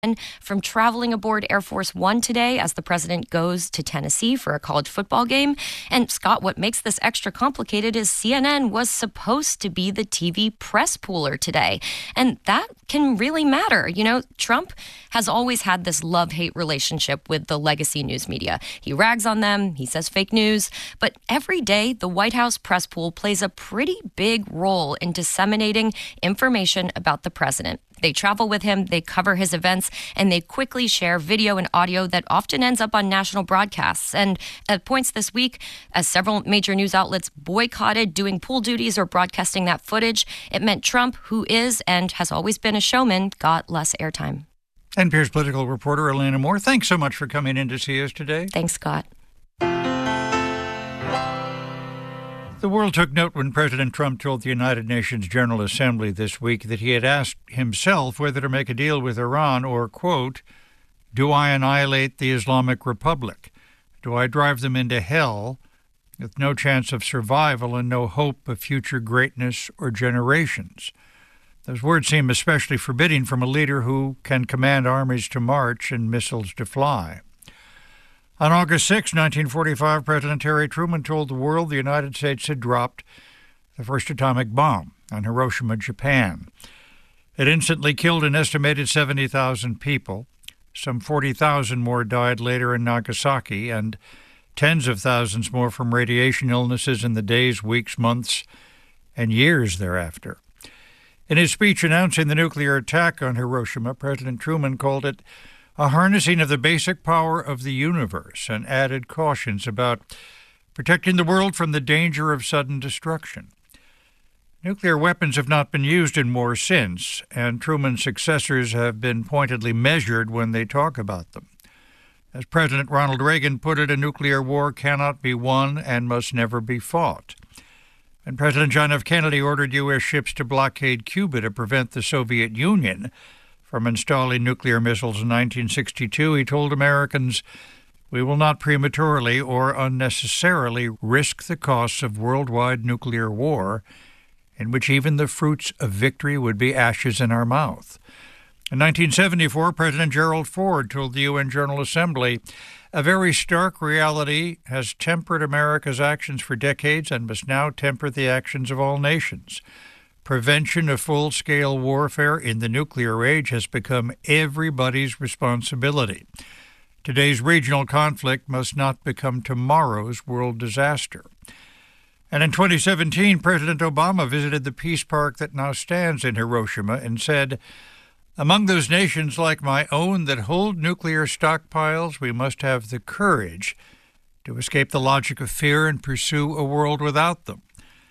from traveling aboard Air Force One today as the president goes to Tennessee for a college football game. And Scott, what makes this extra complicated is CNN was supposed to be the TV press pooler today. And that can really matter. You know, Trump has always had this love-hate relationship with the legacy news media. He rags on them, he says fake news, but every day the White House press pool plays a pretty big role in disseminating information about the president. They travel with him, they cover his events, and they quickly share video and audio that often ends up on national broadcasts. And at points this week, as several major news outlets boycotted doing pool duties or broadcasting that footage, it meant Trump, who is and has always been a showman, got less airtime. NPR's political reporter Elena Moore, thanks so much for coming in to see us today. Thanks, Scott. The world took note when President Trump told the United Nations General Assembly this week that he had asked himself whether to make a deal with Iran or, quote, do I annihilate the Islamic Republic? Do I drive them into hell with no chance of survival and no hope of future greatness or generations? Those words seem especially forbidding from a leader who can command armies to march and missiles to fly. On August 6, 1945, President Harry Truman told the world the United States had dropped the first atomic bomb on Hiroshima, Japan. It instantly killed an estimated 70,000 people. Some 40,000 more died later in Nagasaki, and tens of thousands more from radiation illnesses in the days, weeks, months, and years thereafter. In his speech announcing the nuclear attack on Hiroshima, President Truman called it a harnessing of the basic power of the universe and added cautions about protecting the world from the danger of sudden destruction. Nuclear weapons have not been used in war since, and Truman's successors have been pointedly measured when they talk about them. As President Ronald Reagan put it, a nuclear war cannot be won and must never be fought. And President John F. Kennedy ordered U.S. ships to blockade Cuba to prevent the Soviet Union from installing nuclear missiles in 1962, he told Americans, we will not prematurely or unnecessarily risk the costs of worldwide nuclear war, in which even the fruits of victory would be ashes in our mouth. In 1974, President Gerald Ford told the UN General Assembly, a very stark reality has tempered America's actions for decades and must now temper the actions of all nations. Prevention of full-scale warfare in the nuclear age has become everybody's responsibility. Today's regional conflict must not become tomorrow's world disaster. And in 2017, President Obama visited the peace park that now stands in Hiroshima and said, among those nations like my own that hold nuclear stockpiles, we must have the courage to escape the logic of fear and pursue a world without them.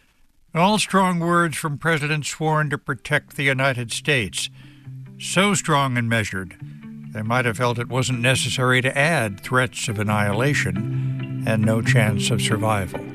All strong words from presidents sworn to protect the United States. So strong and measured, they might have felt it wasn't necessary to add threats of annihilation and no chance of survival.